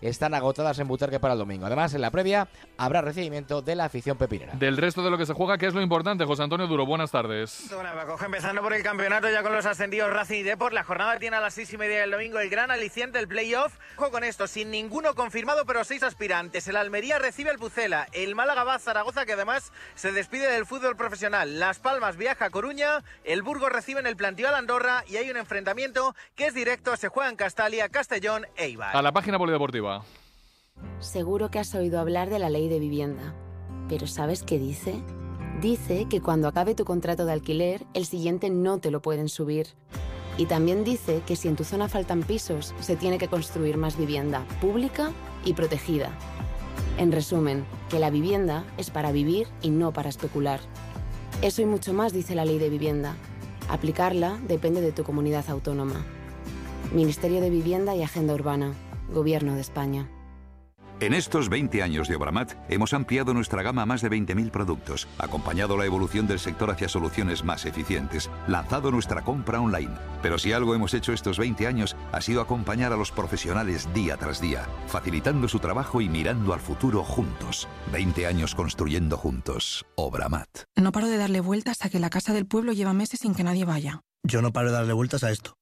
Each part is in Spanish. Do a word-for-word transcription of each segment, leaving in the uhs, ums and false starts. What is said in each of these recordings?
están agotadas en Butarque para el domingo. Además, en la previa habrá recibimiento de la afición pepinera. Del resto de lo que se juega, ¿qué es lo importante? José Antonio Duro, buenas tardes. Bueno, Paco, empezando por el campeonato ya con los ascendidos Racing y Depor. La jornada tiene a las seis y media del domingo el gran aliciente, el playoff. Ojo con esto, sin ninguno confirmado, pero seis aspirantes. El Almería recibe al Pucela, el Málaga va a Zaragoza, que además se despide del fútbol profesional. Las Palmas viaja a Coruña, el Burgos recibe en el Plantiol Andorra y hay un enfrentamiento que es directo, se juega en Castalia, Castellón e Eibar. A la página polideportiva. Seguro que has oído hablar de la ley de vivienda, pero ¿sabes qué dice? Dice que cuando acabe tu contrato de alquiler, el siguiente no te lo pueden subir. Y también dice que si en tu zona faltan pisos, se tiene que construir más vivienda pública y protegida. En resumen, que la vivienda es para vivir y no para especular. Eso y mucho más dice la ley de vivienda. Aplicarla depende de tu comunidad autónoma. Ministerio de Vivienda y Agenda Urbana. Gobierno de España. En estos veinte años de Obramat hemos ampliado nuestra gama a más de veinte mil productos, acompañado la evolución del sector hacia soluciones más eficientes, lanzado nuestra compra online. Pero si algo hemos hecho estos veinte años ha sido acompañar a los profesionales día tras día, facilitando su trabajo y mirando al futuro juntos. veinte años construyendo juntos. Obramat. No paro de darle vueltas a que la casa del pueblo lleva meses sin que nadie vaya. Yo no paro de darle vueltas a esto.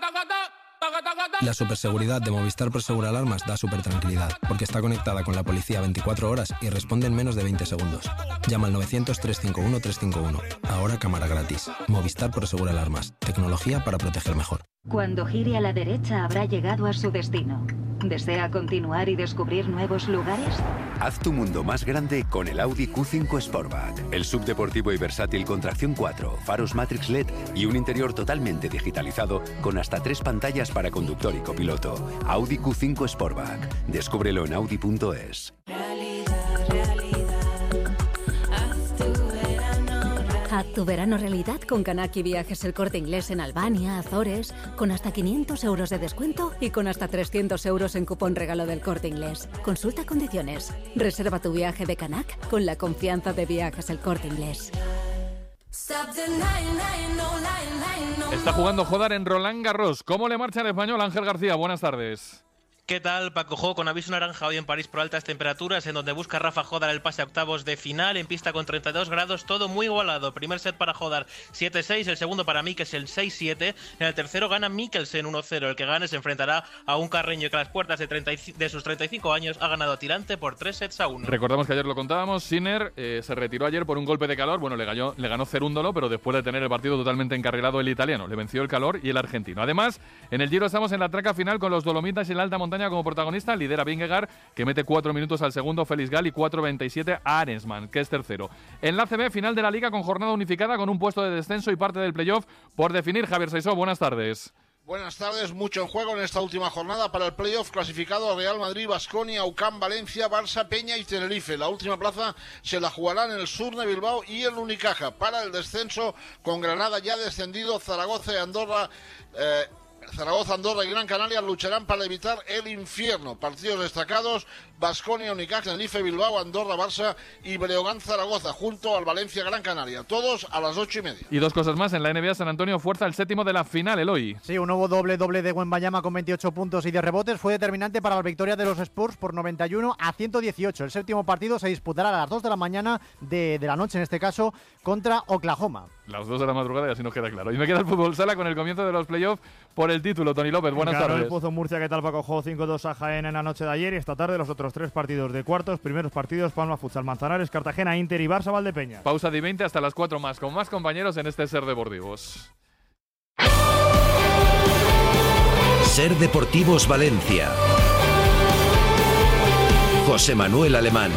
La superseguridad de Movistar Prosegur Alarmas da súper tranquilidad, porque está conectada con la policía veinticuatro horas y responde en menos de veinte segundos. Llama al novecientos, trescientos cincuenta y uno, trescientos cincuenta y uno. Ahora cámara gratis. Movistar Prosegur Alarmas. Tecnología para proteger mejor. Cuando gire a la derecha habrá llegado a su destino. ¿Desea continuar y descubrir nuevos lugares? Haz tu mundo más grande con el Audi Q cinco Sportback. El subdeportivo y versátil con tracción cuatro, faros Matrix L E D y un interior totalmente digitalizado con hasta tres pantallas para conductor y copiloto. Audi Q cinco Sportback. Descúbrelo en audi punto es. Haz tu verano realidad con Kanaki Viajes El Corte Inglés en Albania, Azores, con hasta quinientos euros de descuento y con hasta trescientos euros en cupón regalo del Corte Inglés. Consulta condiciones. Reserva tu viaje de Kanak con la confianza de Viajes El Corte Inglés. Está jugando Jodar en Roland Garros. ¿Cómo le marcha el español? Ángel García, buenas tardes. ¿Qué tal, Paco Jo? Con aviso naranja hoy en París por altas temperaturas, en donde busca Rafa Jodar el pase a octavos de final, en pista con treinta y dos grados, todo muy igualado. Primer set para Jodar siete seis, el segundo para Mikkelsen seis siete, en el tercero gana Mikkelsen uno cero. El que gane se enfrentará a un Carreño que a las puertas de, treinta de sus treinta y cinco años ha ganado a tirante por tres sets a uno. Recordamos que ayer lo contábamos, Sinner eh, se retiró ayer por un golpe de calor, bueno, le ganó, le ganó Cerúndolo, pero después de tener el partido totalmente encarrilado el italiano, le venció el calor y el argentino. Además, en el Giro estamos en la traca final con los Dolomitas y la alta montaña como protagonista. Lidera Vingegaard, que mete cuatro minutos al segundo Félix Gal y cuatro veintisiete a Arensman, que es tercero. En la A C B, final de la Liga con jornada unificada con un puesto de descenso y parte del playoff por definir. Javier Saisó, buenas tardes. Buenas tardes, mucho en juego en esta última jornada para el playoff clasificado Real Madrid, Baskonia, U C A M, Valencia, Barça, Peña y Tenerife. La última plaza se la jugarán en el sur de Bilbao y el Unicaja. Para el descenso, con Granada ya descendido, Zaragoza y Andorra... Eh, Zaragoza, Andorra y Gran Canaria lucharán para evitar el infierno. Partidos destacados: Baskonia, Unicaja, Tenerife, Bilbao, Andorra, Barça y Breogán, Zaragoza, junto al Valencia, Gran Canaria. Todos a las ocho y media. Y dos cosas más: en la N B A, San Antonio fuerza el séptimo de la final, Eloy. Sí, un nuevo doble doble de Wembanyama con veintiocho puntos y diez rebotes fue determinante para la victoria de los Spurs por noventa y uno a ciento dieciocho. El séptimo partido se disputará a las dos de la mañana de, de la noche, en este caso, contra Oklahoma. Las dos de la madrugada y así nos queda claro. Y me queda el fútbol sala con el comienzo de los playoffs por el título. Tony López, buenas Claro, tardes. El Pozo Murcia, ¿qué tal, Paco Jo? cinco dos a Jaén en la noche de ayer y esta tarde los otros tres partidos de cuartos. Primeros partidos: Palma Futsal, Manzanares, Cartagena, Inter y Barça, Valdepeñas. Pausa de veinte hasta las cuatro más, con más compañeros en este Ser Deportivos. Ser Deportivos Valencia. José Manuel Alemán.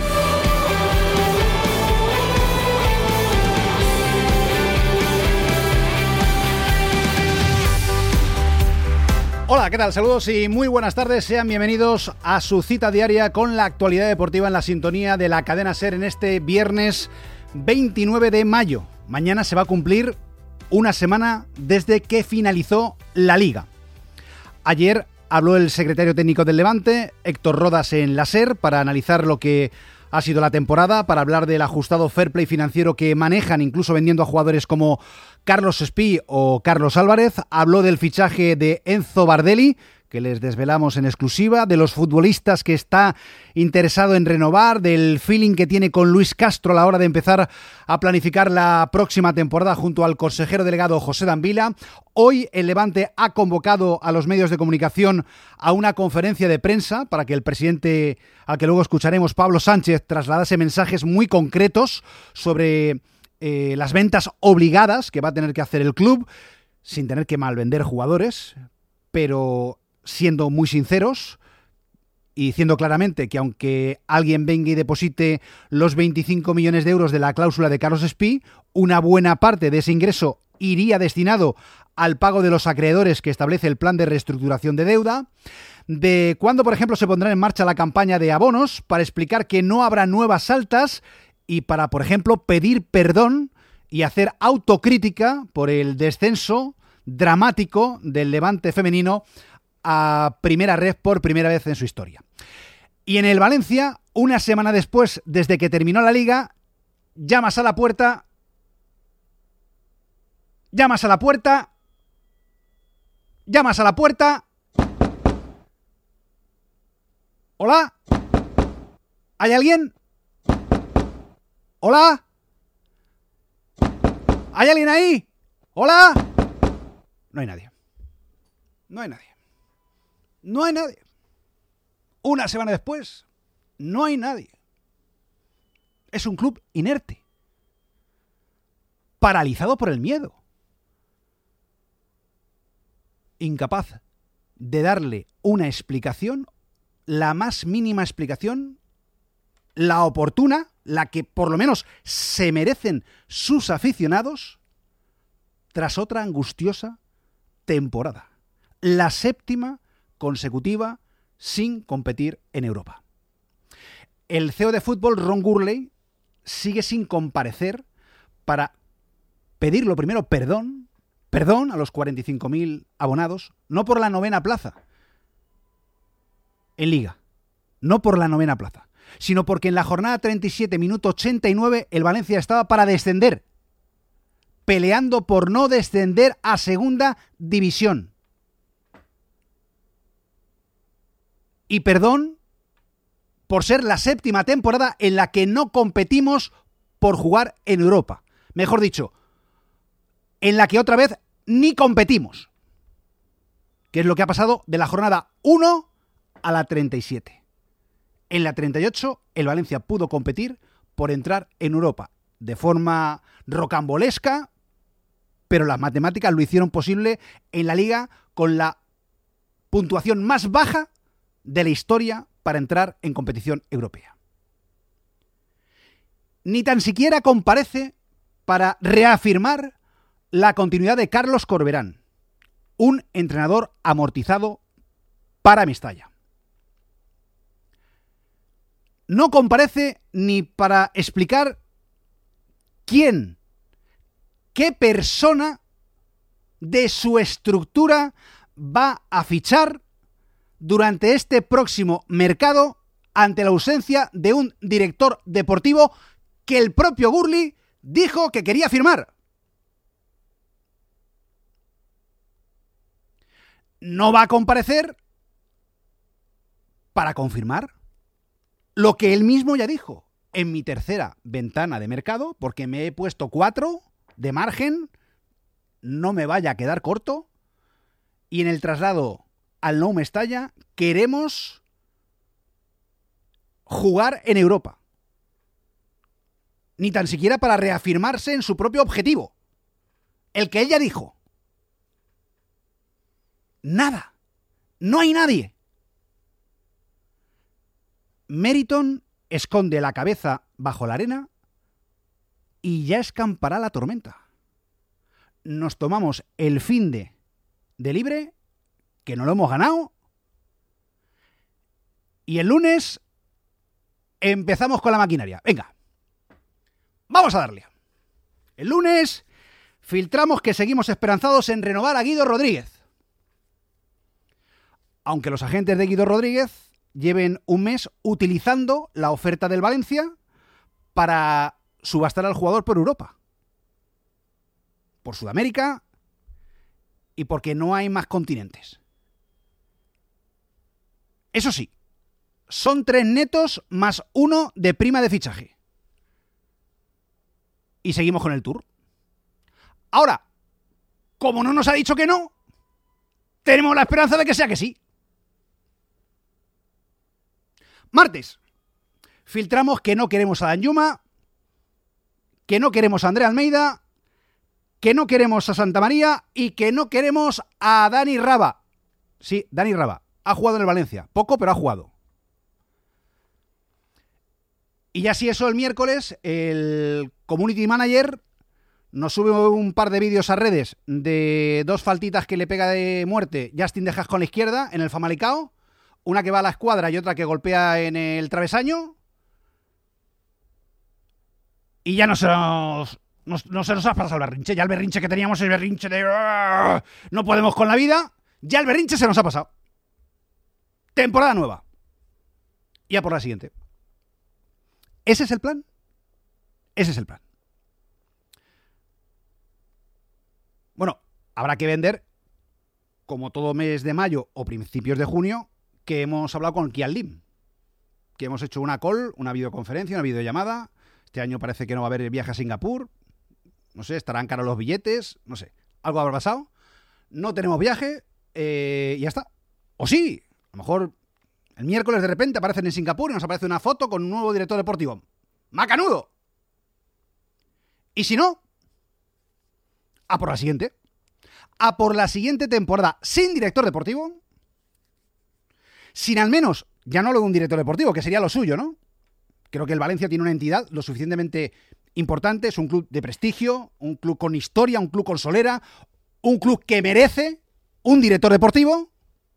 Hola, ¿qué tal? Saludos y muy buenas tardes. Sean bienvenidos a su cita diaria con la actualidad deportiva en la sintonía de la cadena SER en este viernes veintinueve de mayo. Mañana se va a cumplir una semana desde que finalizó la Liga. Ayer habló el secretario técnico del Levante, Héctor Rodas, en la SER para analizar lo que ha sido la temporada, para hablar del ajustado fair play financiero que manejan, incluso vendiendo a jugadores como Carlos Espí o Carlos Álvarez. Habló del fichaje de Enzo Bardelli, que les desvelamos en exclusiva, de los futbolistas que está interesado en renovar, del feeling que tiene con Luis Castro a la hora de empezar a planificar la próxima temporada junto al consejero delegado José Danvila. Hoy el Levante ha convocado a los medios de comunicación a una conferencia de prensa para que el presidente, al que luego escucharemos, Pablo Sánchez, trasladase mensajes muy concretos sobre eh, las ventas obligadas que va a tener que hacer el club, sin tener que malvender jugadores, pero siendo muy sinceros y diciendo claramente que aunque alguien venga y deposite los veinticinco millones de euros de la cláusula de Carlos Espí, una buena parte de ese ingreso iría destinado al pago de los acreedores que establece el plan de reestructuración de deuda, de cuándo, por ejemplo, se pondrá en marcha la campaña de abonos para explicar que no habrá nuevas altas y para, por ejemplo, pedir perdón y hacer autocrítica por el descenso dramático del Levante femenino a primera red por primera vez en su historia. Y en el Valencia, una semana después, desde que terminó la Liga, llamas a la puerta, llamas a la puerta, llamas a la puerta. ¿Hola? ¿Hay alguien? ¿Hola? ¿Hay alguien ahí? ¿Hola? No hay nadie. No hay nadie. No hay nadie. Una semana después, no hay nadie. Es un club inerte. Paralizado por el miedo. Incapaz de darle una explicación, la más mínima explicación, la oportuna, la que por lo menos se merecen sus aficionados, tras otra angustiosa temporada. La séptima consecutiva sin competir en Europa. El C E O de fútbol, Ron Gurley, sigue sin comparecer para pedir lo primero perdón, perdón a los cuarenta y cinco mil abonados, no por la novena plaza en Liga, no por la novena plaza, sino porque en la jornada treinta y siete, minuto ochenta y nueve, el Valencia estaba para descender, peleando por no descender a segunda división. Y perdón por ser la séptima temporada en la que no competimos por jugar en Europa. Mejor dicho, en la que otra vez ni competimos. Que es lo que ha pasado de la jornada uno a la treinta y siete. En la treinta y ocho, el Valencia pudo competir por entrar en Europa de forma rocambolesca, pero las matemáticas lo hicieron posible en la Liga con la puntuación más baja de la historia para entrar en competición europea. Ni tan siquiera comparece para reafirmar la continuidad de Carlos Corberán, un entrenador amortizado para Mestalla. No comparece ni para explicar quién, qué persona de su estructura va a fichar durante este próximo mercado ante la ausencia de un director deportivo que el propio Gurley dijo que quería firmar. No va a comparecer para confirmar lo que él mismo ya dijo en mi tercera ventana de mercado, porque me he puesto cuatro de margen, no me vaya a quedar corto, y en el traslado al Nou Mestalla queremos jugar en Europa. Ni tan siquiera para reafirmarse en su propio objetivo, el que ella dijo. Nada. No hay nadie. Meriton esconde la cabeza bajo la arena y ya escampará la tormenta. Nos tomamos el finde de libre, que no lo hemos ganado, y el lunes empezamos con la maquinaria. Venga, vamos a darle. El lunes filtramos que seguimos esperanzados en renovar a Guido Rodríguez. Aunque los agentes de Guido Rodríguez lleven un mes utilizando la oferta del Valencia para subastar al jugador por Europa, por Sudamérica y porque no hay más continentes. Eso sí, son tres netos más uno de prima de fichaje. Y seguimos con el tour. Ahora, como no nos ha dicho que no, tenemos la esperanza de que sea que sí. Martes. Filtramos que no queremos a Danjuma, que no queremos a Andrea Almeida, que no queremos a Santa María y que no queremos a Dani Raba. Sí, Dani Raba. Ha jugado en el Valencia. Poco, pero ha jugado. Y ya si eso, el miércoles, el community manager nos sube un par de vídeos a redes de dos faltitas que le pega de muerte Justin Dejas con la izquierda en el Famalicao. Una que va a la escuadra y otra que golpea en el travesaño. Y ya no se nos, no, no se nos ha pasado el berrinche. Ya el berrinche que teníamos, el berrinche de ¡ah! No podemos con la vida. Ya el berrinche se nos ha pasado. Temporada nueva. Y a por la siguiente. ¿Ese es el plan? Ese es el plan. Bueno, habrá que vender, como todo mes de mayo o principios de junio, que hemos hablado con Kian Lim. Que hemos hecho una call, una videoconferencia, una videollamada. Este año parece que no va a haber viaje a Singapur. No sé, estarán caros los billetes. No sé, algo habrá pasado. No tenemos viaje eh, y ya está. O sí, a lo mejor el miércoles de repente aparecen en Singapur y nos aparece una foto con un nuevo director deportivo. ¡Macanudo! Y si no, a por la siguiente. A por la siguiente temporada sin director deportivo. Sin al menos, ya no hablo de un director deportivo, que sería lo suyo, ¿no? Creo que el Valencia tiene una entidad lo suficientemente importante. Es un club de prestigio, un club con historia, un club con solera, un club que merece un director deportivo.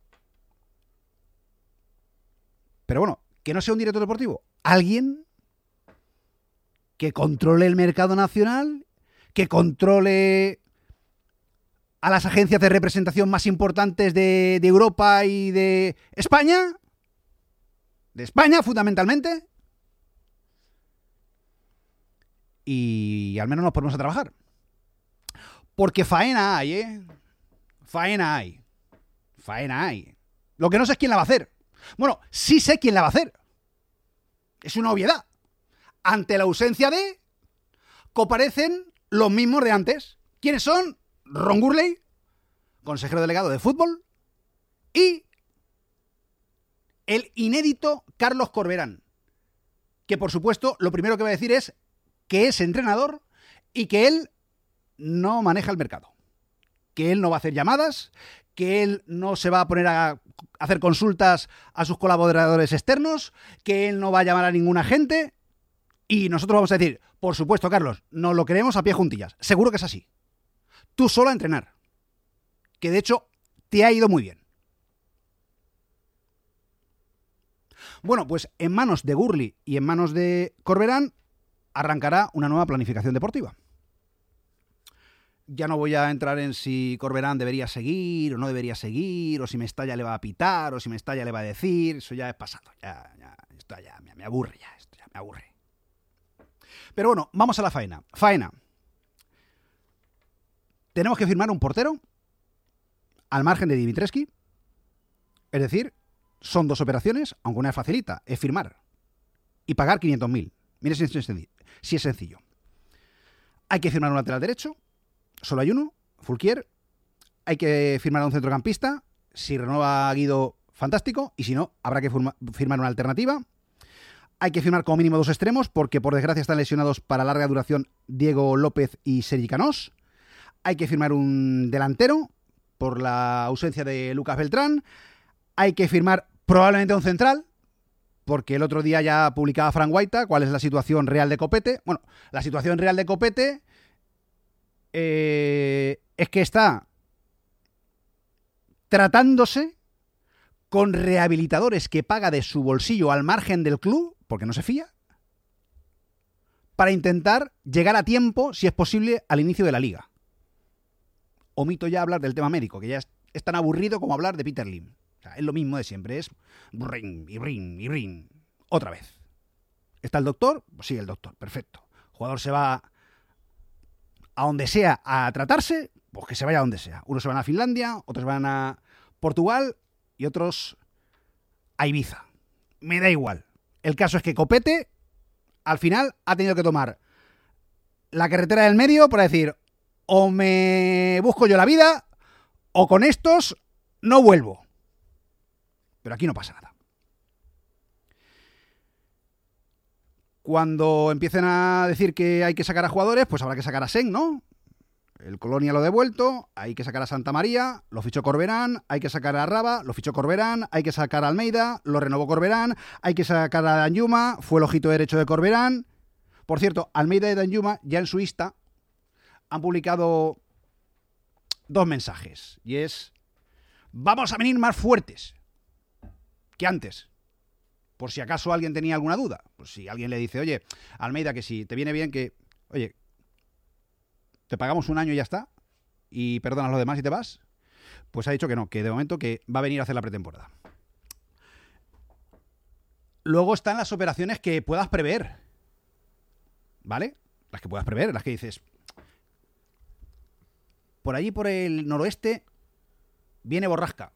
Pero bueno, que no sea un director deportivo. Alguien que controle el mercado nacional, que controle a las agencias de representación más importantes de, de Europa y de España. De España, fundamentalmente. Y al menos nos ponemos a trabajar. Porque faena hay, ¿eh? Faena hay. Faena hay. Lo que no sé es quién la va a hacer. Bueno, sí sé quién la va a hacer. Es una obviedad. Ante la ausencia de, comparecen los mismos de antes. ¿Quiénes son? Ron Gurley, consejero delegado de fútbol, y el inédito Carlos Corberán, que por supuesto lo primero que va a decir es que es entrenador y que él no maneja el mercado, que él no va a hacer llamadas, que él no se va a poner a hacer consultas a sus colaboradores externos, que él no va a llamar a ningún agente. Y nosotros vamos a decir, por supuesto, Carlos, nos lo queremos a pie juntillas. Seguro que es así. Tú solo a entrenar. Que de hecho te ha ido muy bien. Bueno, pues en manos de Gurley y en manos de Corberán arrancará una nueva planificación deportiva. Ya no voy a entrar en si Corberán debería seguir o no debería seguir, o si Mestalla le va a pitar, o si Mestalla le va a decir. Eso ya es pasado. Ya, ya, esto ya me, me aburre ya. Esto ya me aburre. Pero bueno, vamos a la faena. Faena. Tenemos que firmar un portero al margen de Dimitrescu. Es decir, son dos operaciones, aunque una es facilita, es firmar y pagar quinientos mil. Mire si es sencillo. Si es sencillo. Hay que firmar un lateral derecho, solo hay uno, Fulquier. Hay que firmar a un centrocampista. Si renueva Guido, fantástico. Y si no, habrá que firmar una alternativa. Hay que firmar como mínimo dos extremos, porque por desgracia están lesionados para larga duración Diego López y Sergi Canós. Hay que firmar un delantero por la ausencia de Lucas Beltrán. Hay que firmar probablemente un central, porque el otro día ya publicaba Fran Guaita cuál es la situación real de Copete. Bueno, la situación real de Copete eh, es que está tratándose con rehabilitadores que paga de su bolsillo al margen del club, porque no se fía, para intentar llegar a tiempo, si es posible, al inicio de la liga. Omito ya hablar del tema médico, que ya es, es tan aburrido como hablar de Peter Lim. O sea, es lo mismo de siempre, es ring y ring y ring. Otra vez. ¿Está el doctor? Pues sí, el doctor, perfecto. El jugador se va a donde sea a tratarse, pues que se vaya a donde sea. Unos se van a Finlandia, otros van a Portugal y otros a Ibiza. Me da igual. El caso es que Copete, al final, ha tenido que tomar la carretera del medio para decir, o me busco yo la vida, o con estos no vuelvo. Pero aquí no pasa nada. Cuando empiecen a decir que hay que sacar a jugadores, pues habrá que sacar a Sen, ¿no? El Colonia lo ha devuelto, hay que sacar a Santa María, lo fichó Corberán, hay que sacar a Raba, lo fichó Corberán, hay que sacar a Almeida, lo renovó Corberán, hay que sacar a Danjuma, fue el ojito derecho de Corberán. Por cierto, Almeida y Danjuma ya en su Insta han publicado dos mensajes, y es, vamos a venir más fuertes que antes. Por si acaso alguien tenía alguna duda. Pues si alguien le dice, oye, Almeida, que si te viene bien que, oye, te pagamos un año y ya está, y perdonas lo demás y te vas, pues ha dicho que no, que de momento que va a venir a hacer la pretemporada. Luego están las operaciones que puedas prever, ¿vale? Las que puedas prever, las que dices, por allí por el noroeste viene Borrasca.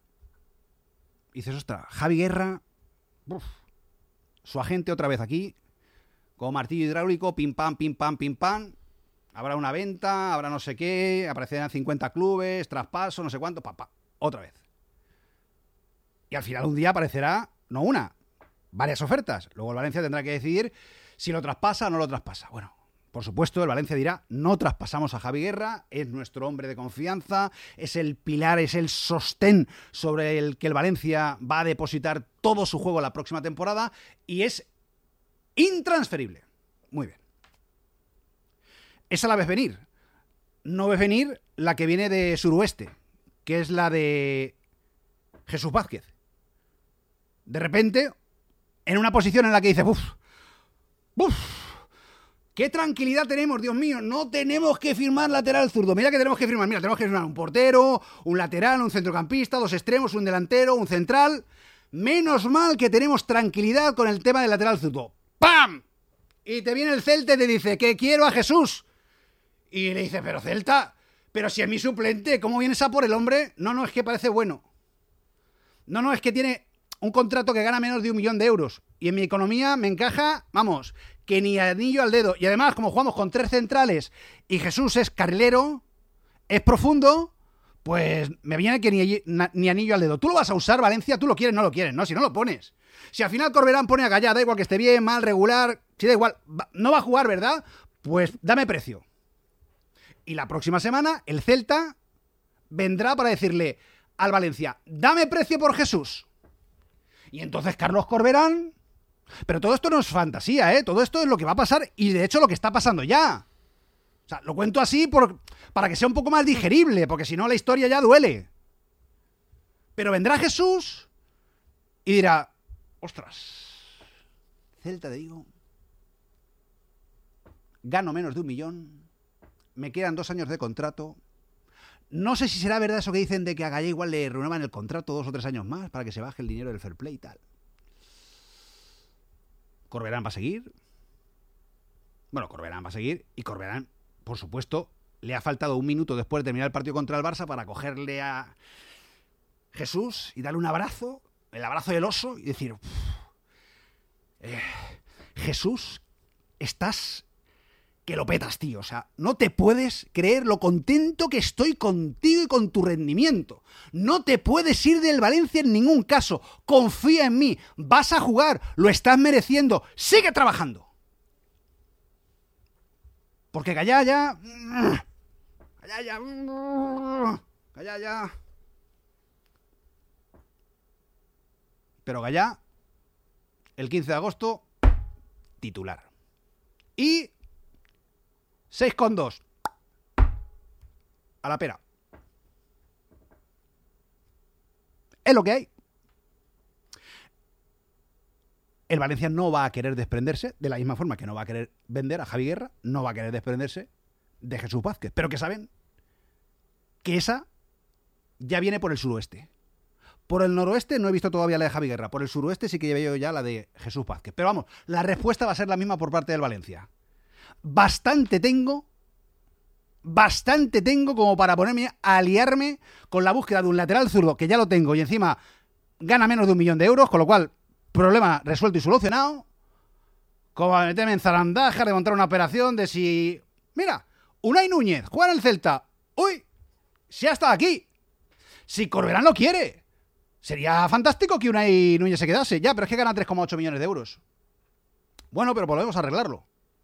Y dices, ostras, Javi Guerra, uf, su agente otra vez aquí, con martillo hidráulico, pim pam, pim pam, pim pam. Habrá una venta, habrá no sé qué, aparecerán cincuenta clubes, traspaso, no sé cuánto, papá, otra vez. Y al final un día aparecerá, no una, varias ofertas. Luego el Valencia tendrá que decidir si lo traspasa o no lo traspasa. Bueno, por supuesto, el Valencia dirá, no traspasamos a Javi Guerra, es nuestro hombre de confianza, es el pilar, es el sostén sobre el que el Valencia va a depositar todo su juego la próxima temporada y es intransferible. Muy bien. Esa la ves venir. No ves venir la que viene de suroeste, que es la de Jesús Vázquez. De repente, en una posición en la que dices, ¡buf! ¡Buf! ¡Qué tranquilidad tenemos, Dios mío! No tenemos que firmar lateral zurdo. Mira que tenemos que firmar. Mira, tenemos que firmar un portero, un lateral, un centrocampista, dos extremos, un delantero, un central. Menos mal que tenemos tranquilidad con el tema del lateral zurdo. ¡Pam! Y te viene el Celta y te dice que quiero a Jesús. Y le dice, pero Celta, pero si es mi suplente, ¿cómo vienes a por el hombre? No, no, es que parece bueno. No, no, es que tiene un contrato que gana menos de un millón de euros. Y en mi economía me encaja, vamos, que ni anillo al dedo. Y además, como jugamos con tres centrales y Jesús es carrilero, es profundo, pues me viene que ni, ni anillo al dedo. ¿Tú lo vas a usar, Valencia? ¿Tú lo quieres? No lo quieres, ¿no? Si no lo pones. Si al final Corberán pone a Gallá, da igual que esté bien, mal, regular, si da igual, no va a jugar, ¿verdad? Pues dame precio. Y la próxima semana el Celta vendrá para decirle al Valencia, dame precio por Jesús. Y entonces Carlos Corberán... Pero todo esto no es fantasía, ¿eh? Todo esto es lo que va a pasar y de hecho lo que está pasando ya. O sea, lo cuento así por, para que sea un poco más digerible, porque si no la historia ya duele. Pero vendrá Jesús y dirá, ostras, Celta, te digo, gano menos de un millón, me quedan dos años de contrato. No sé si será verdad eso que dicen de que a Gallá igual le renuevan el contrato dos o tres años más para que se baje el dinero del fair play y tal. Corberán va a seguir. Bueno, Corberán va a seguir y Corberán, por supuesto, le ha faltado un minuto después de terminar el partido contra el Barça para cogerle a Jesús y darle un abrazo, el abrazo del oso y decir, eh, Jesús, estás... que lo petas, tío. O sea, no te puedes creer lo contento que estoy contigo y con tu rendimiento. No te puedes ir del Valencia en ningún caso. Confía en mí. Vas a jugar. Lo estás mereciendo. Sigue trabajando. Porque Gallá ya... Gallá ya... Gallá ya... Pero Gallá, el quince de agosto, titular. Y... seis con dos. A la pera. Es lo que hay. El Valencia no va a querer desprenderse, de la misma forma que no va a querer vender a Javi Guerra, no va a querer desprenderse de Jesús Vázquez. Pero que saben que esa ya viene por el suroeste. Por el noroeste no he visto todavía la de Javi Guerra. Por el suroeste sí que veo ya la de Jesús Vázquez. Pero vamos, la respuesta va a ser la misma por parte del Valencia. Bastante tengo, bastante tengo como para ponerme a aliarme con la búsqueda de un lateral zurdo, que ya lo tengo, y encima gana menos de un millón de euros, con lo cual, problema resuelto y solucionado. Como meterme en zarandajas de montar una operación de si... Mira, Unai Núñez juega en el Celta. ¡Uy! Si ha estado aquí. Si Corberán lo quiere. Sería fantástico que Unai Núñez se quedase. Ya, pero es que gana tres coma ocho millones de euros. Bueno, pero volvemos a arreglarlo.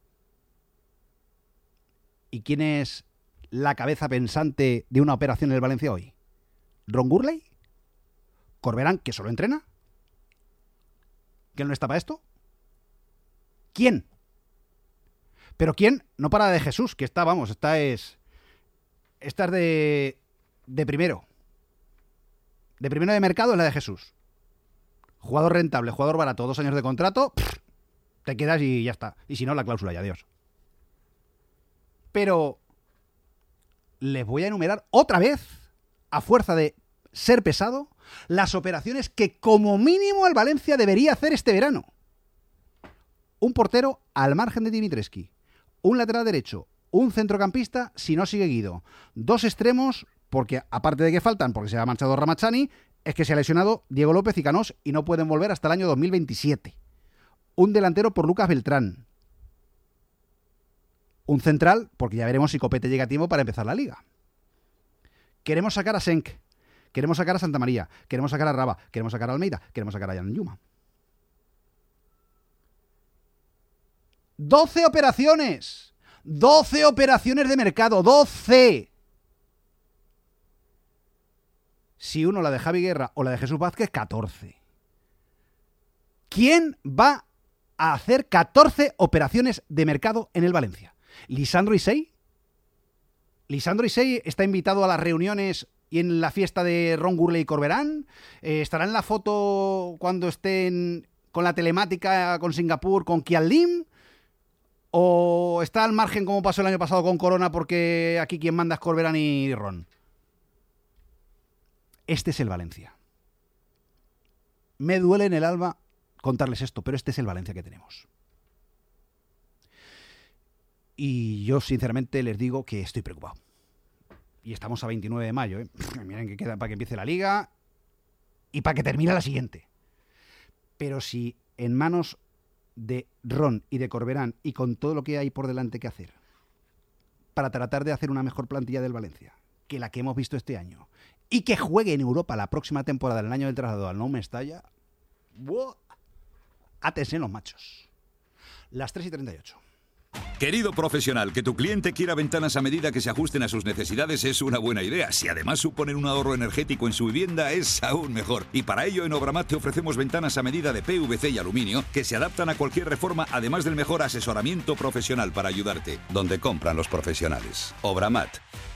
¿Y quién es la cabeza pensante de una operación en el Valencia hoy? ¿Ron Gurley? ¿Corberán, que solo entrena? ¿Que no está para esto? ¿Quién? Pero ¿quién? No para de Jesús, que está, vamos, esta es... Esta es de... De primero. De primero de mercado es la de Jesús. Jugador rentable, jugador barato, dos años de contrato, pff, te quedas y ya está. Y si no, la cláusula y adiós. Pero... Les voy a enumerar otra vez, a fuerza de ser pesado, las operaciones que como mínimo el Valencia debería hacer este verano. Un portero al margen de Dimitrescu, un lateral derecho, un centrocampista si no sigue Guido, dos extremos, porque aparte de que faltan, porque se ha marchado Ramachani, es que se ha lesionado Diego López y Canós y no pueden volver hasta el año dos mil veintisiete. Un delantero por Lucas Beltrán. Un central, porque ya veremos si Copete llega a tiempo para empezar la liga. Queremos sacar a Senk, queremos sacar a Santa María, queremos sacar a Raba, queremos sacar a Almeida, queremos sacar a Jan Yuma. doce operaciones. doce operaciones de mercado. doce. Si uno la de Javi Guerra o la de Jesús Vázquez, catorce. ¿Quién va a hacer catorce operaciones de mercado en el Valencia? ¿Lisandro Isey? ¿Lisandro Isey está invitado a las reuniones y en la fiesta de Ron Gurley y Corberán? Eh, ¿Estará en la foto cuando estén con la telemática con Singapur, con Kian Lim? ¿O está al margen como pasó el año pasado con Corona porque aquí quien manda es Corberán y Ron? Este es el Valencia. Me duele en el alma contarles esto, pero este es el Valencia que tenemos. Y yo sinceramente les digo que estoy preocupado. Y estamos a veintinueve de mayo, ¿eh? Miren que queda para que empiece la liga y para que termine la siguiente. Pero si en manos de Ron y de Corberán y con todo lo que hay por delante que hacer para tratar de hacer una mejor plantilla del Valencia que la que hemos visto este año y que juegue en Europa la próxima temporada, en el año del traslado al Nou Mestalla, ¡buah! Átense los machos. Las tres y treinta y ocho. Querido profesional, que tu cliente quiera ventanas a medida que se ajusten a sus necesidades es una buena idea. Si además suponen un ahorro energético en su vivienda, es aún mejor. Y para ello en Obramat te ofrecemos ventanas a medida de P V C y aluminio que se adaptan a cualquier reforma, además del mejor asesoramiento profesional para ayudarte. Donde compran los profesionales. Obramat.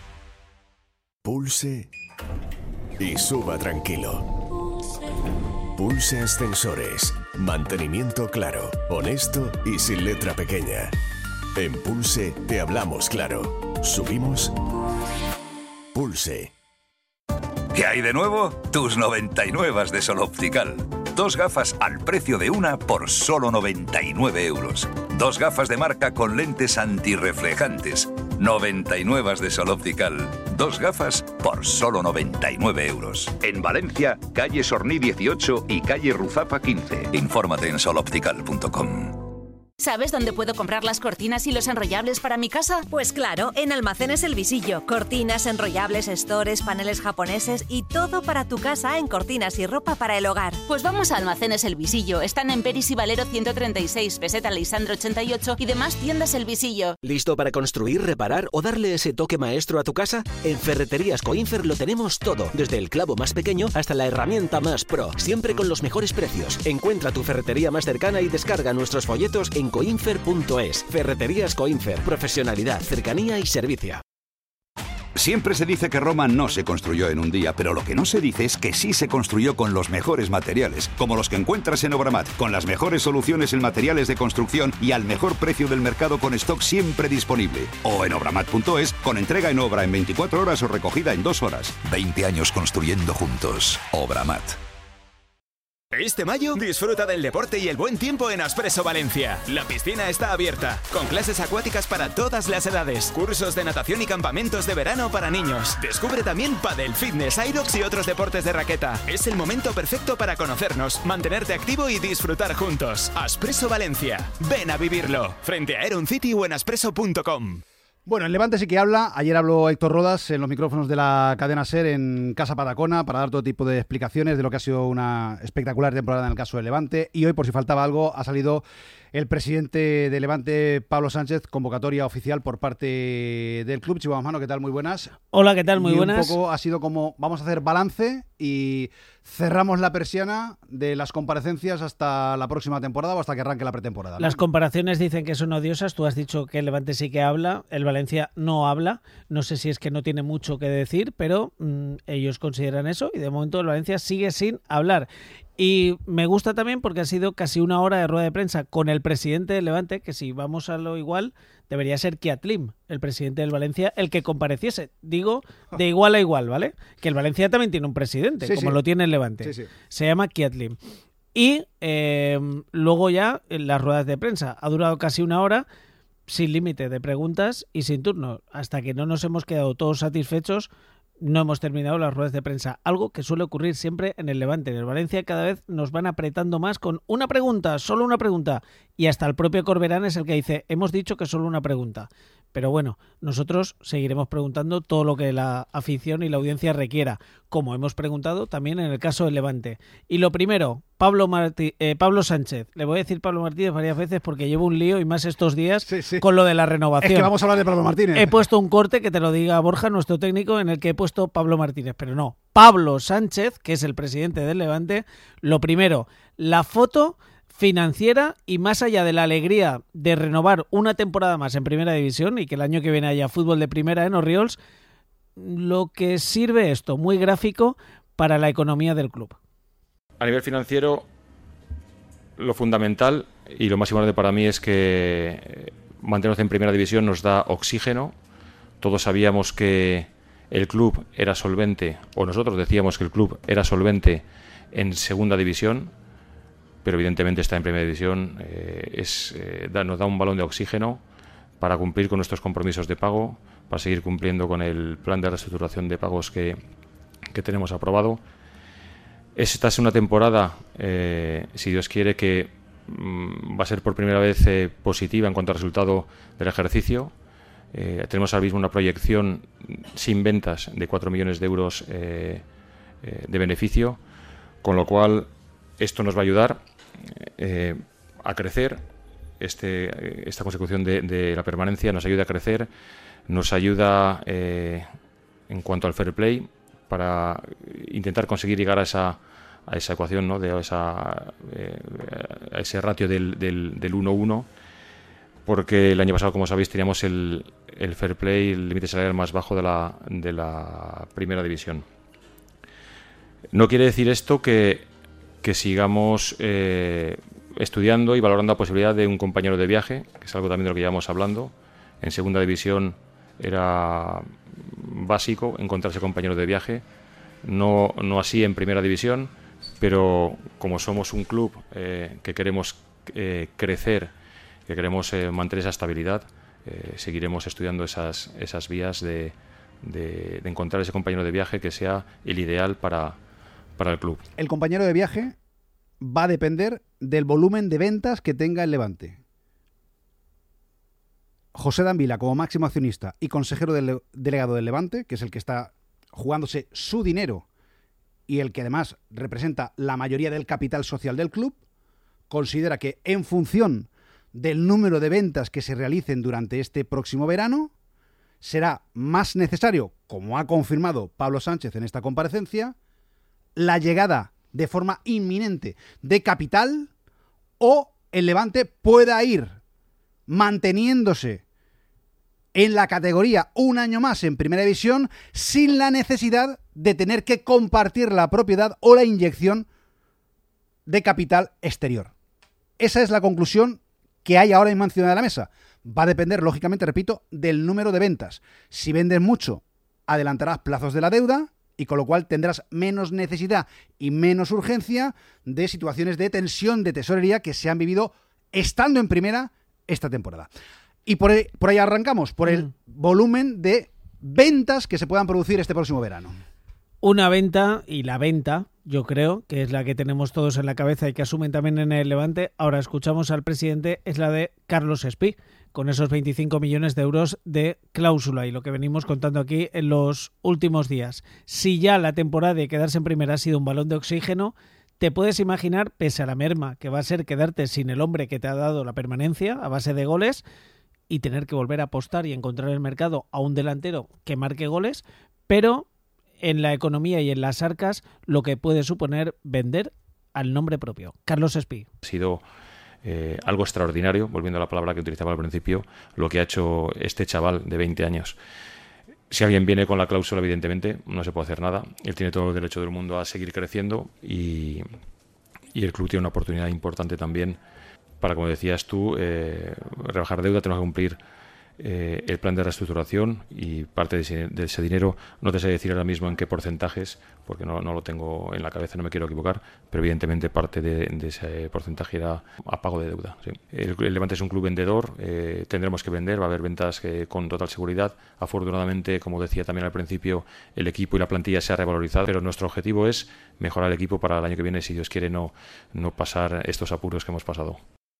Pulse y suba tranquilo. Pulse Ascensores. Mantenimiento claro, honesto y sin letra pequeña. En Pulse te hablamos claro. Subimos. Pulse. ¿Qué hay de nuevo? Tus noventa y nueve de Sol Optical. Dos gafas al precio de una por solo noventa y nueve euros. Dos gafas de marca con lentes antirreflejantes. noventa y nueve de Sol Optical. Dos gafas por solo noventa y nueve euros. En Valencia, calle Sorní dieciocho y calle Ruzapa quince. Infórmate en sol optical punto com. ¿Sabes dónde puedo comprar las cortinas y los enrollables para mi casa? Pues claro, en Almacenes El Visillo. Cortinas, enrollables, stores, paneles japoneses y todo para tu casa en cortinas y ropa para el hogar. Pues vamos a Almacenes El Visillo. Están en Peris y Valero ciento treinta y seis, Peseta Lisandro ochenta y ocho y demás tiendas El Visillo. ¿Listo para construir, reparar o darle ese toque maestro a tu casa? En Ferreterías Coinfer lo tenemos todo, desde el clavo más pequeño hasta la herramienta más pro, siempre con los mejores precios. Encuentra tu ferretería más cercana y descarga nuestros folletos en coinfer punto es. Ferreterías Coinfer. Profesionalidad, cercanía y servicio. Siempre se dice que Roma no se construyó en un día, pero lo que no se dice es que sí se construyó con los mejores materiales, como los que encuentras en Obramat, con las mejores soluciones en materiales de construcción y al mejor precio del mercado con stock siempre disponible. O en obramat punto es, con entrega en obra en veinticuatro horas o recogida en dos horas. veinte años construyendo juntos. Obramat. Este mayo disfruta del deporte y el buen tiempo en Aspresso Valencia. La piscina está abierta, con clases acuáticas para todas las edades, cursos de natación y campamentos de verano para niños. Descubre también pádel, fitness, aerox y otros deportes de raqueta. Es el momento perfecto para conocernos, mantenerte activo y disfrutar juntos. Aspresso Valencia. Ven a vivirlo. Frente a Aeron City o en aspresso punto com. Bueno, el Levante sí que habla. Ayer habló Héctor Rodas en los micrófonos de la cadena SER en Casa Patacona para dar todo tipo de explicaciones de lo que ha sido una espectacular temporada en el caso del Levante. Y hoy, por si faltaba algo, ha salido el presidente del Levante, Pablo Sánchez, convocatoria oficial por parte del club. Chihuahua Mano, ¿qué tal? Muy buenas. Hola, ¿qué tal? Muy y buenas. Un poco ha sido como, vamos a hacer balance y cerramos la persiana de las comparecencias hasta la próxima temporada o hasta que arranque la pretemporada, ¿no? Las comparaciones dicen que son odiosas. Tú has dicho que el Levante sí que habla, el Valencia no habla. No sé si es que no tiene mucho que decir, pero mmm, ellos consideran eso y de momento el Valencia sigue sin hablar. Y me gusta también porque ha sido casi una hora de rueda de prensa con el presidente del Levante, que si vamos a lo igual, debería ser Kiatlim, el presidente del Valencia, el que compareciese. Digo, de igual a igual, ¿vale? Que el Valencia también tiene un presidente, sí, como sí. lo tiene el Levante. Sí, sí. Se llama Kiatlim. Y eh, luego ya, en las ruedas de prensa, ha durado casi una hora, sin límite de preguntas y sin turno. Hasta que no nos hemos quedado todos satisfechos, no hemos terminado las ruedas de prensa, algo que suele ocurrir siempre en el Levante. En el Valencia cada vez nos van apretando más con una pregunta, solo una pregunta, y hasta el propio Corberán es el que dice, hemos dicho que solo una pregunta. Pero bueno, nosotros seguiremos preguntando todo lo que la afición y la audiencia requiera, como hemos preguntado también en el caso del Levante. Y lo primero, Pablo, Martí, eh, Pablo Sánchez. Le voy a decir Pablo Martínez varias veces porque llevo un lío y más estos días sí, sí. con lo de la renovación. Es que vamos a hablar de Pablo Martínez. He puesto un corte, que te lo diga Borja, nuestro técnico, en el que he puesto Pablo Martínez, pero no. Pablo Sánchez, que es el presidente del Levante. Lo primero, la foto financiera y más allá de la alegría de renovar una temporada más en Primera División y que el año que viene haya fútbol de primera en Orriols, lo que sirve esto, muy gráfico, para la economía del club. A nivel financiero, lo fundamental y lo más importante para mí es que mantenernos en Primera División nos da oxígeno. Todos sabíamos que el club era solvente, o nosotros decíamos que el club era solvente en Segunda División, pero evidentemente está en Primera División, eh, es, eh, da, nos da un balón de oxígeno para cumplir con nuestros compromisos de pago, para seguir cumpliendo con el plan de reestructuración de pagos que, que tenemos aprobado. Esta es una temporada, eh, si Dios quiere, que mm, va a ser por primera vez eh, positiva en cuanto al resultado del ejercicio. Eh, tenemos ahora mismo una proyección sin ventas de cuatro millones de euros eh, eh, de beneficio, con lo cual esto nos va a ayudar eh, a crecer. Este, esta consecución de, de la permanencia nos ayuda a crecer, nos ayuda eh, en cuanto al fair play para intentar conseguir llegar a esa, a esa ecuación, ¿no? de esa, eh, a ese ratio del, del, del uno uno, porque el año pasado, como sabéis, teníamos el, el fair play, el límite salarial más bajo de la, de la Primera División. No quiere decir esto que, que sigamos eh, estudiando y valorando la posibilidad de un compañero de viaje, que es algo también de lo que llevamos hablando. En Segunda División era básico encontrarse compañeros de viaje, no, no así en Primera División, pero como somos un club eh, que queremos eh, crecer, que queremos eh, mantener esa estabilidad, eh, seguiremos estudiando esas, esas vías de, de, de encontrar ese compañero de viaje que sea el ideal para, para el club. El compañero de viaje va a depender del volumen de ventas que tenga el Levante. José Danvila, como máximo accionista y consejero del delegado del Levante, que es el que está jugándose su dinero y el que además representa la mayoría del capital social del club, considera que en función del número de ventas que se realicen durante este próximo verano, será más necesario, como ha confirmado Pablo Sánchez en esta comparecencia, la llegada de forma inminente de capital, o el Levante pueda ir manteniéndose en la categoría un año más en Primera División sin la necesidad de tener que compartir la propiedad o la inyección de capital exterior. Esa es la conclusión que hay ahora mismo encima de la mesa. Va a depender, lógicamente, repito, del número de ventas. Si vendes mucho, adelantarás plazos de la deuda y con lo cual tendrás menos necesidad y menos urgencia de situaciones de tensión de tesorería que se han vivido estando en primera esta temporada. Y por ahí, por ahí arrancamos, por el mm. volumen de ventas que se puedan producir este próximo verano. Una venta, y la venta, yo creo, que es la que tenemos todos en la cabeza y que asumen también en el Levante, ahora escuchamos al presidente, es la de Carlos Espí, con esos veinticinco millones de euros de cláusula y lo que venimos contando aquí en los últimos días. Si ya la temporada de quedarse en primera ha sido un balón de oxígeno, te puedes imaginar, pese a la merma que va a ser quedarte sin el hombre que te ha dado la permanencia a base de goles y tener que volver a apostar y encontrar en el mercado a un delantero que marque goles, pero en la economía y en las arcas lo que puede suponer vender al nombre propio. Carlos Espí. Ha sido eh, algo extraordinario, volviendo a la palabra que utilizaba al principio, lo que ha hecho este chaval de veinte años. Si alguien viene con la cláusula, evidentemente, no se puede hacer nada. Él tiene todo el derecho del mundo a seguir creciendo y, y el club tiene una oportunidad importante también para, como decías tú, eh, rebajar deuda. Tenemos que cumplir eh, el plan de reestructuración y parte de ese, de ese dinero, no te sé decir ahora mismo en qué porcentajes, porque no, no lo tengo en la cabeza, no me quiero equivocar, pero evidentemente parte de, de ese porcentaje era a pago de deuda. Sí. El, el Levante es un club vendedor, eh, tendremos que vender, va a haber ventas eh, con total seguridad. Afortunadamente, como decía también al principio, el equipo y la plantilla se ha revalorizado, pero nuestro objetivo es mejorar el equipo para el año que viene, si Dios quiere, no, no pasar estos apuros que hemos pasado.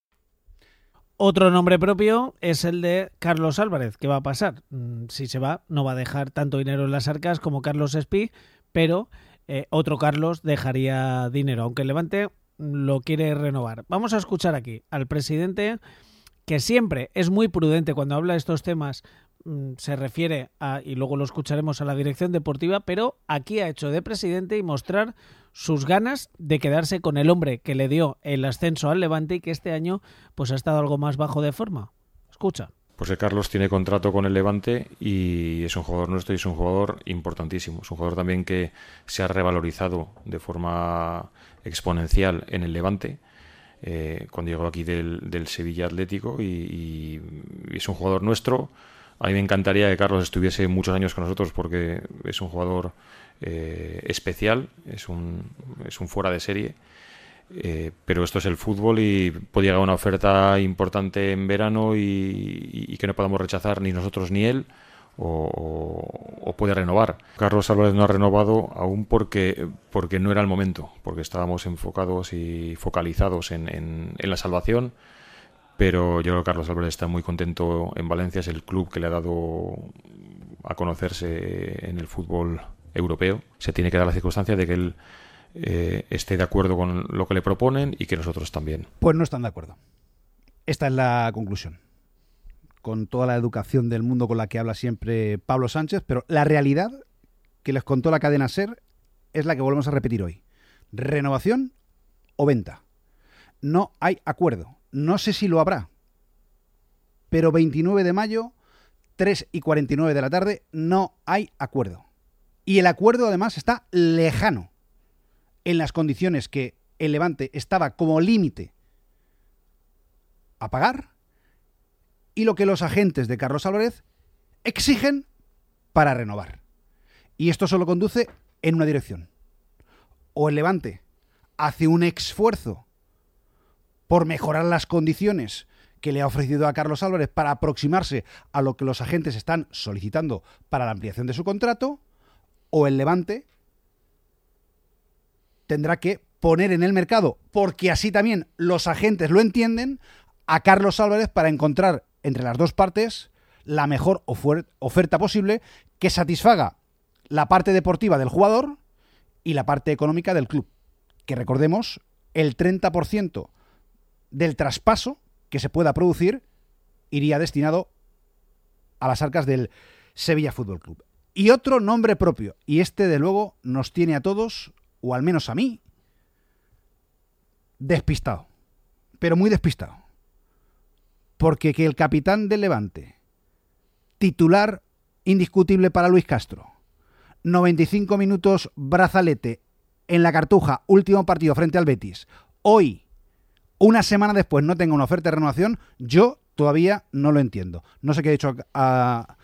Otro nombre propio es el de Carlos Álvarez. ¿Qué va a pasar? Si se va, no va a dejar tanto dinero en las arcas como Carlos Espí, pero eh, otro Carlos dejaría dinero, aunque el Levante lo quiere renovar. Vamos a escuchar aquí al presidente, que siempre es muy prudente cuando habla de estos temas, mmm, se refiere a, y luego lo escucharemos, a la dirección deportiva, pero aquí ha hecho de presidente y mostrar sus ganas de quedarse con el hombre que le dio el ascenso al Levante y que este año pues ha estado algo más bajo de forma. Escucha. Pues que Carlos tiene contrato con el Levante y es un jugador nuestro y es un jugador importantísimo. Es un jugador también que se ha revalorizado de forma exponencial en el Levante eh, cuando llegó aquí del, del Sevilla Atlético y, y, y es un jugador nuestro. A mí me encantaría que Carlos estuviese muchos años con nosotros porque es un jugador eh, especial, es un, es un fuera de serie, eh, pero esto es el fútbol y puede llegar una oferta importante en verano y, y, y que no podamos rechazar ni nosotros ni él, o, o puede renovar. Carlos Álvarez no ha renovado aún porque, porque no era el momento, porque estábamos enfocados y focalizados en, en, en la salvación. Pero yo creo que Carlos Álvarez está muy contento en Valencia, es el club que le ha dado a conocerse en el fútbol europeo. Se tiene que dar la circunstancia de que él eh, esté de acuerdo con lo que le proponen y que nosotros también. Pues no están de acuerdo. Esta es la conclusión. Con toda la educación del mundo con la que habla siempre Pablo Sánchez, pero la realidad que les contó la cadena SER es la que volvemos a repetir hoy. Renovación o venta. No hay acuerdo. No sé si lo habrá, pero veintinueve de mayo, tres y cuarenta y nueve de la tarde, no hay acuerdo. Y el acuerdo además está lejano en las condiciones que el Levante estaba como límite a pagar y lo que los agentes de Carlos Álvarez exigen para renovar. Y esto solo conduce en una dirección. O el Levante hace un esfuerzo por mejorar las condiciones que le ha ofrecido a Carlos Álvarez para aproximarse a lo que los agentes están solicitando para la ampliación de su contrato, o el Levante tendrá que poner en el mercado, porque así también los agentes lo entienden, a Carlos Álvarez para encontrar entre las dos partes la mejor oferta posible que satisfaga la parte deportiva del jugador y la parte económica del club. Que recordemos, el treinta por ciento del traspaso que se pueda producir iría destinado a las arcas del Sevilla Fútbol Club. Y otro nombre propio, y este de luego nos tiene a todos, o al menos a mí, despistado, pero muy despistado. Porque que el capitán del Levante, titular indiscutible para Luis Castro, noventa y cinco minutos brazalete en la Cartuja, último partido frente al Betis, hoy, una semana después, no tenga una oferta de renovación, yo todavía no lo entiendo. No sé qué ha dicho a,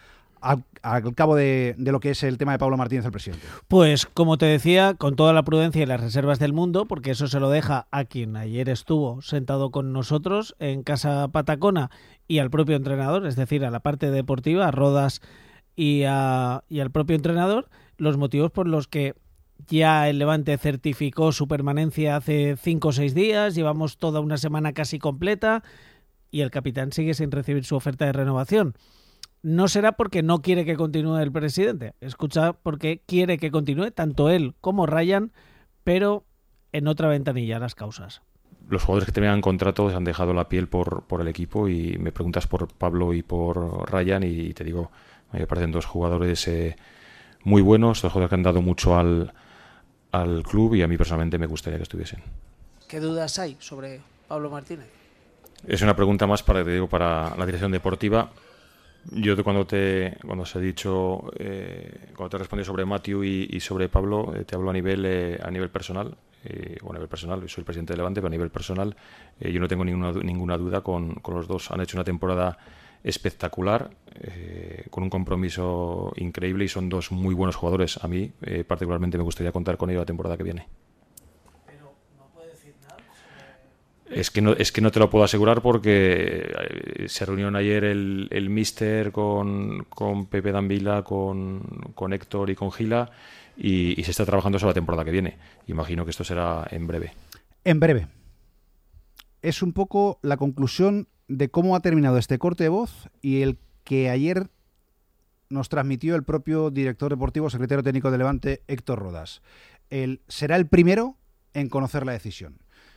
al, al cabo de, de lo que es el tema de Pablo Martínez, el presidente? Pues como te decía, con toda la prudencia y las reservas del mundo, porque eso se lo deja a quien ayer estuvo sentado con nosotros en Casa Patacona y al propio entrenador, es decir, a la parte deportiva, a Rodas y, a, y al propio entrenador, los motivos por los que ya el Levante certificó su permanencia hace cinco o seis días, llevamos toda una semana casi completa y el capitán sigue sin recibir su oferta de renovación. No será porque no quiere que continúe el presidente, escucha, porque quiere que continúe tanto él como Ryan, pero en otra ventanilla las causas. Los jugadores que tenían contrato se han dejado la piel por, por el equipo y me preguntas por Pablo y por Ryan y te digo, me parecen dos jugadores eh, muy buenos, dos jugadores que han dado mucho al al club y a mí personalmente me gustaría que estuviesen. ¿Qué dudas hay sobre Pablo Martínez? Es una pregunta más para, te digo, para la dirección deportiva. Yo cuando te cuando os he dicho, eh, cuando te he respondido sobre Matthew y, y sobre Pablo, eh, te hablo a nivel eh, a nivel personal, eh, o a nivel personal, soy el presidente de Levante, pero a nivel personal eh, yo no tengo ninguna, ninguna duda con, con los dos. Han hecho una temporada espectacular, eh, con un compromiso increíble y son dos muy buenos jugadores. A mí eh, particularmente me gustaría contar con ellos la temporada que viene. Pero no puede decir nada. Es que no, es que no te lo puedo asegurar porque eh, se reunieron ayer el, el míster con, con Pepe Danvila, con, con Héctor y con Gila y, y se está trabajando sobre la temporada que viene. Imagino que esto será en breve. En breve. Es un poco la conclusión de cómo ha terminado este corte de voz y el que ayer nos transmitió el propio director deportivo, secretario técnico de Levante, Héctor Rodas. Él será el primero en conocer la decisión.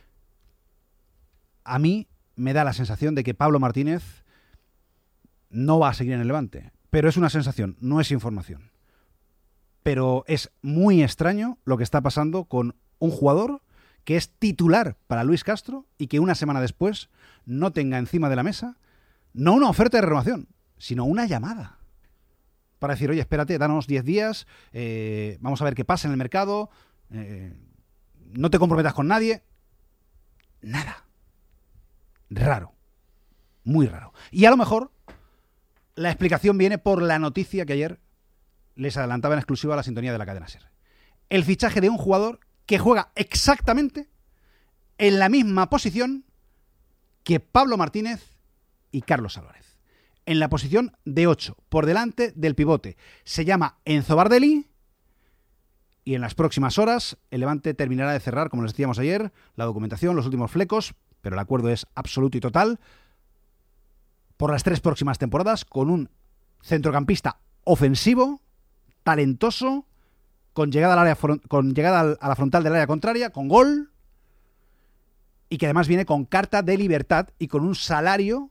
A mí me da la sensación de que Pablo Martínez no va a seguir en el Levante, pero es una sensación, no es información. Pero es muy extraño lo que está pasando con un jugador que es titular para Luis Castro y que una semana después no tenga encima de la mesa no una oferta de renovación, sino una llamada para decir, oye, espérate, danos diez días, eh, vamos a ver qué pasa en el mercado, eh, no te comprometas con nadie. Nada. Raro. Muy raro. Y a lo mejor la explicación viene por la noticia que ayer les adelantaba en exclusiva a la sintonía de la cadena SER. El fichaje de un jugador que juega exactamente en la misma posición que Pablo Martínez y Carlos Álvarez. En la posición de ocho, por delante del pivote. Se llama Enzo Bardelli y en las próximas horas el Levante terminará de cerrar, como les decíamos ayer, la documentación, los últimos flecos, pero el acuerdo es absoluto y total, por las tres próximas temporadas, con un centrocampista ofensivo, talentoso, con llegada al área, con llegada a la frontal del área contraria, con gol, y que además viene con carta de libertad y con un salario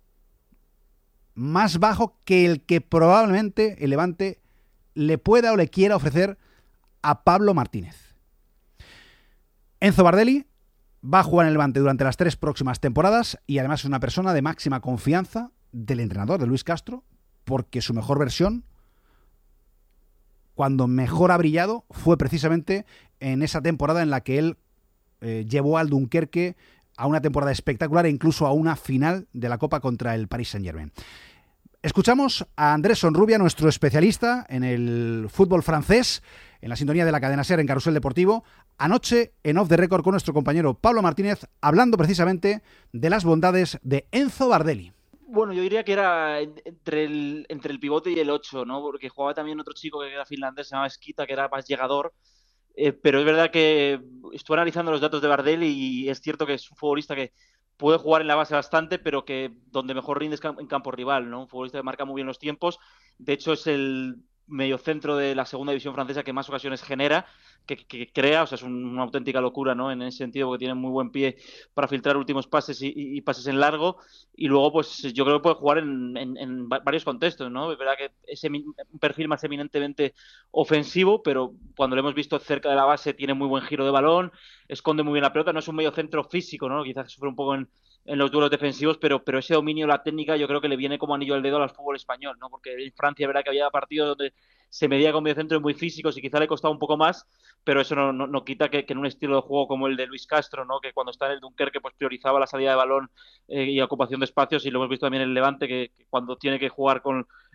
más bajo que el que probablemente el Levante le pueda o le quiera ofrecer a Pablo Martínez. Enzo Bardelli va a jugar en el Levante durante las tres próximas temporadas y además es una persona de máxima confianza del entrenador, de Luis Castro, porque su mejor versión, cuando mejor ha brillado, fue precisamente en esa temporada en la que él eh, llevó al Dunkerque a una temporada espectacular e incluso a una final de la Copa contra el Paris Saint-Germain. Escuchamos a Andrés Sonrubia, nuestro especialista en el fútbol francés, en la sintonía de la cadena SER en Carrusel Deportivo, anoche en Off the Record con nuestro compañero Pablo Martínez, hablando precisamente de las bondades de Enzo Bardelli. Bueno, yo diría que era entre el, entre el pivote y el ocho, ¿no? Porque jugaba también otro chico que era finlandés, se llamaba Skita, que era más llegador. Eh, pero es verdad que estuve analizando los datos de Bardelli y es cierto que es un futbolista que puede jugar en la base bastante, pero que donde mejor rinde es en campo rival, ¿no? Un futbolista que marca muy bien los tiempos. De hecho, es el mediocentro de la segunda división francesa que más ocasiones genera, que, que crea, o sea, es un, una auténtica locura, ¿no? En ese sentido, porque tiene muy buen pie para filtrar últimos pases y, y, y pases en largo, y luego, pues, yo creo que puede jugar en, en, en varios contextos, ¿no? Es verdad que es un perfil más eminentemente ofensivo, pero cuando lo hemos visto cerca de la base tiene muy buen giro de balón, esconde muy bien la pelota, no es un mediocentro físico, ¿no? Quizás sufre un poco en en los duelos defensivos, pero, pero ese dominio, la técnica, yo creo que le viene como anillo al dedo al fútbol español, ¿no? Porque en Francia, verdad que había partidos donde se medía con mediocentros muy físicos y quizá le costaba un poco más, pero eso no, no, no quita que, que en un estilo de juego como el de Luis Castro, ¿no? Que cuando está en el Dunkerque pues priorizaba la salida de balón eh, y ocupación de espacios, y lo hemos visto también en el Levante, que, que cuando tiene que jugar con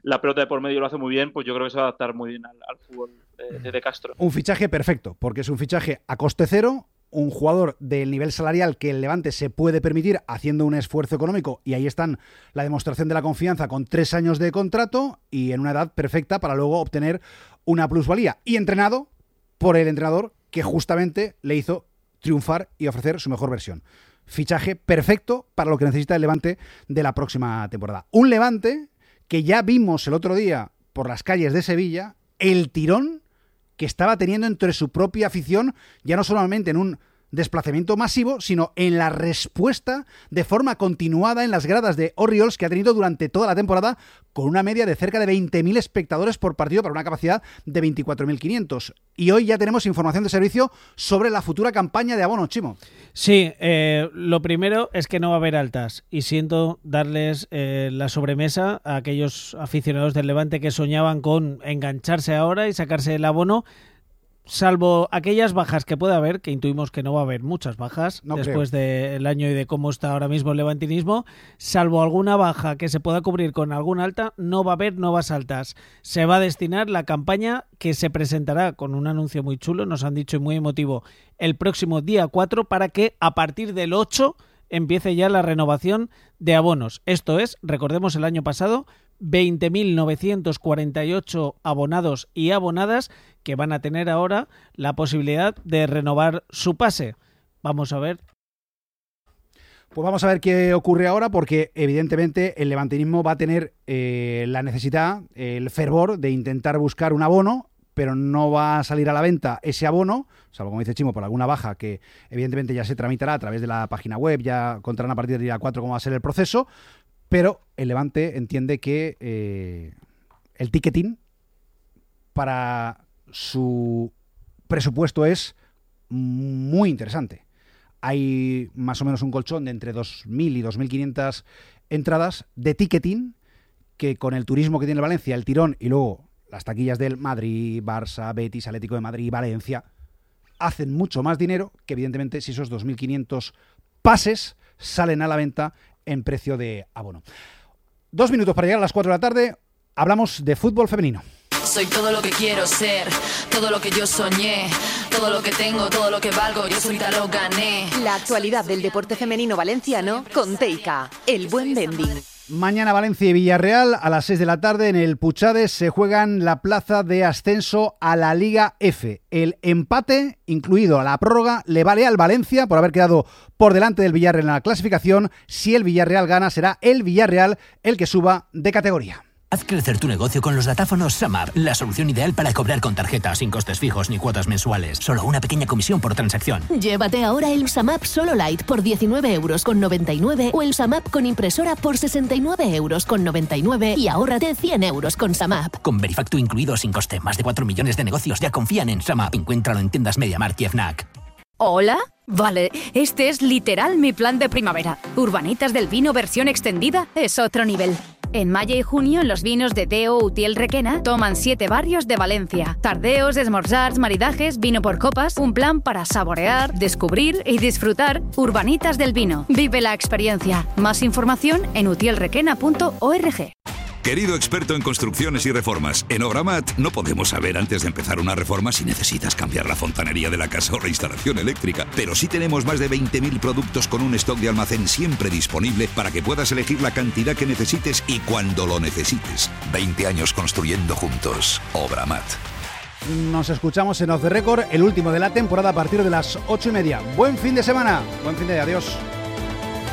la pelota de por medio lo hace muy bien, pues yo creo que se va a adaptar muy bien al, al fútbol de, de Castro. Un fichaje perfecto, porque es un fichaje a coste cero, un jugador del nivel salarial que el Levante se puede permitir haciendo un esfuerzo económico, y ahí están la demostración de la confianza con tres años de contrato y en una edad perfecta para luego obtener una plusvalía, y entrenado por el entrenador que justamente le hizo triunfar y ofrecer su mejor versión. Fichaje perfecto para lo que necesita el Levante de la próxima temporada. Un Levante que ya vimos el otro día por las calles de Sevilla, el tirón que estaba teniendo entre su propia afición, ya no solamente en un desplazamiento masivo, sino en la respuesta de forma continuada en las gradas de Oriols, que ha tenido durante toda la temporada, con una media de cerca de veinte mil espectadores por partido para una capacidad de veinticuatro mil quinientos. Y hoy ya tenemos información de servicio sobre la futura campaña de abono, Chimo. Sí, eh, lo primero es que no va a haber altas, y siento darles eh, la sobremesa a aquellos aficionados del Levante que soñaban con engancharse ahora y sacarse el abono. Salvo aquellas bajas que puede haber, que intuimos que no va a haber muchas bajas no después del año y de cómo está ahora mismo el levantinismo, salvo alguna baja que se pueda cubrir con alguna alta, no va a haber nuevas altas. Se va a destinar la campaña que se presentará con un anuncio muy chulo, nos han dicho, y muy emotivo, el próximo día cuatro, para que a partir del ocho empiece ya la renovación de abonos. Esto es, recordemos el año pasado, veinte mil novecientos cuarenta y ocho abonados y abonadas que van a tener ahora la posibilidad de renovar su pase. Vamos a ver. Pues vamos a ver qué ocurre ahora, porque evidentemente el levantinismo va a tener eh, la necesidad, el fervor de intentar buscar un abono, pero no va a salir a la venta ese abono, salvo, como dice Chimo, por alguna baja que evidentemente ya se tramitará a través de la página web, ya contarán a partir del día cuatro cómo va a ser el proceso, pero el Levante entiende que eh, el ticketing para su presupuesto es muy interesante. Hay más o menos un colchón de entre dos mil y dos mil quinientas entradas de ticketing que, con el turismo que tiene Valencia, el tirón, y luego las taquillas del Madrid, Barça, Betis, Atlético de Madrid, Valencia, hacen mucho más dinero que, evidentemente, si esos dos mil quinientos pases salen a la venta en precio de abono. Dos minutos para llegar a las cuatro de la tarde. Hablamos de fútbol femenino. Soy todo lo que quiero ser, todo lo que yo soñé, todo lo que tengo, todo lo que valgo, yo solita lo gané. La actualidad del deporte femenino valenciano con Teica, el buen vending. Mañana Valencia y Villarreal a las seis de la tarde en el Puchades se juegan la plaza de ascenso a la Liga F. El empate, incluido a la prórroga, le vale al Valencia por haber quedado por delante del Villarreal en la clasificación. Si el Villarreal gana, será el Villarreal el que suba de categoría. Haz crecer tu negocio con los datáfonos SumUp, la solución ideal para cobrar con tarjeta, sin costes fijos ni cuotas mensuales. Solo una pequeña comisión por transacción. Llévate ahora el SumUp Solo Lite por diecinueve euros con noventa y nueve o el SumUp con impresora por sesenta y nueve euros con noventa y nueve y ahórrate cien euros con SumUp. Con Verifactu incluido sin coste, más de cuatro millones de negocios ya confían en SumUp. Encuéntralo en tiendas MediaMarkt y FNAC. ¿Hola? Vale, este es literal mi plan de primavera. Urbanitas del Vino versión extendida es otro nivel. En mayo y junio, los vinos de Deo Utiel Requena toman siete barrios de Valencia. Tardeos, esmorzars, maridajes, vino por copas, un plan para saborear, descubrir y disfrutar. Urbanitas del Vino. Vive la experiencia. Más información en utiel requena punto org. Querido experto en construcciones y reformas, en Obramat no podemos saber antes de empezar una reforma si necesitas cambiar la fontanería de la casa o la instalación eléctrica, pero sí tenemos más de veinte mil productos con un stock de almacén siempre disponible para que puedas elegir la cantidad que necesites y cuando lo necesites. veinte años construyendo juntos. Obramat. Nos escuchamos en Off the Record, el último de la temporada, a partir de las ocho y media. Buen fin de semana. Buen fin de adiós.